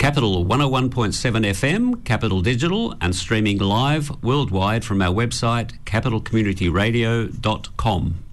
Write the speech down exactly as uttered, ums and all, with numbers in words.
Capital one oh one point seven F M, Capital Digital, and streaming live worldwide from our website capital community radio dot com.